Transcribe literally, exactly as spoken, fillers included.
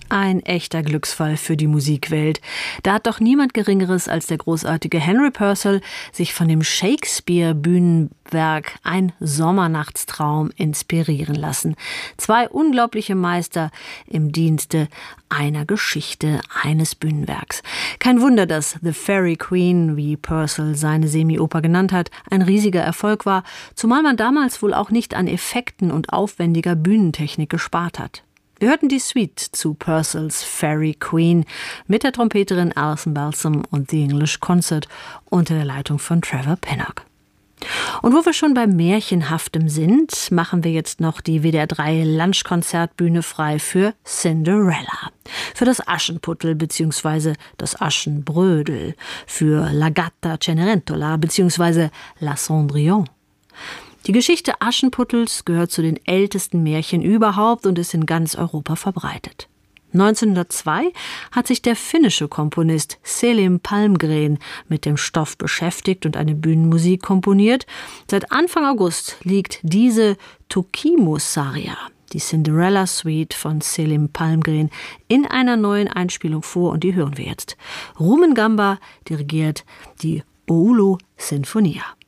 Ein echter Glücksfall für die Musikwelt. Da hat doch niemand Geringeres als der großartige Henry Purcell sich von dem Shakespeare-Bühnenwerk Ein Sommernachtstraum inspirieren lassen. Zwei unglaubliche Meister im Dienste einer Geschichte, eines Bühnenwerks. Kein Wunder, dass The Fairy Queen, wie Purcell seine Semi-Oper genannt hat, ein riesiger Erfolg war, zumal man damals wohl auch nicht an Effekten und aufwendiger Bühnentechnik gespart hat. Wir hörten die Suite zu Purcells Fairy Queen mit der Trompeterin Alison Balsam und The English Concert unter der Leitung von Trevor Pinnock. Und wo wir schon bei Märchenhaftem sind, machen wir jetzt noch die W D R drei Lunchkonzertbühne frei für Cinderella, für das Aschenputtel bzw. das Aschenbrödel, für La Gatta Cenerentola bzw. La Cendrillon. Die Geschichte Aschenputtels gehört zu den ältesten Märchen überhaupt und ist in ganz Europa verbreitet. neunzehnhundertzwei hat sich der finnische Komponist Selim Palmgren mit dem Stoff beschäftigt und eine Bühnenmusik komponiert. Seit Anfang August liegt diese Tukimo-Saria, die Cinderella Suite von Selim Palmgren, in einer neuen Einspielung vor und die hören wir jetzt. Rumen Gamba dirigiert die Oulu Sinfonia.